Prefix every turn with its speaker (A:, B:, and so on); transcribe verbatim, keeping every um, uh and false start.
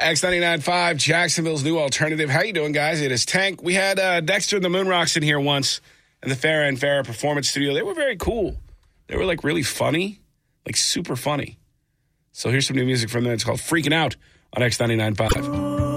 A: X ninety-nine point five, Jacksonville's new alternative. How you doing, guys? It is Tank. We had uh, Dexter and the Moonrocks in here once in the Farrah and Farrah Performance Studio. They were very cool. They were, like, really funny, like, super funny. So here's some new music from them. It's called Freaking Out on X ninety-nine point five.